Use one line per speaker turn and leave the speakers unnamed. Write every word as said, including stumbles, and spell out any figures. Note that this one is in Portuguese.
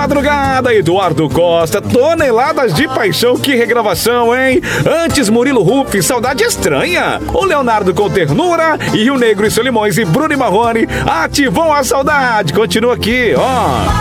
madrugada, Eduardo Costa, toneladas de paixão, que regravação, hein? Antes, Murilo Ruff, Saudade Estranha. O Leonardo com Ternura e o Negro e Solimões e Bruno e Marrone, Ativou a Saudade. Continua aqui, ó.